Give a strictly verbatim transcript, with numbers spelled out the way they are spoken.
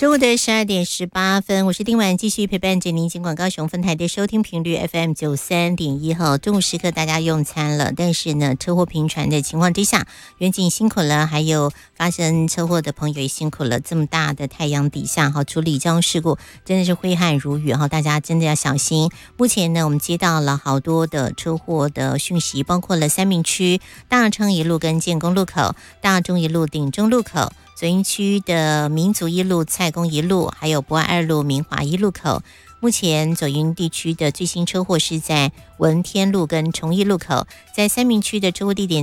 中午的十二点十八分，我是丁婉，继续陪伴着您。尽管高雄分台的收听频率 F M 九三点一哈，中午时刻大家用餐了，但是呢，车祸频传的情况之下，远景辛苦了，还有发生车祸的朋友也辛苦了。这么大的太阳底下哈，处理交通事故真的是挥汗如雨哈，大家真的要小心。目前呢，我们接到了好多的车祸的讯息，包括了三民区大昌一路跟建工路口、大中一路顶中路口。左营区的民族一路、蔡公一路，还有博爱二路、明华一路口。目前左营地区的最新车祸是在文天路跟崇义路口，在三民区的车祸地点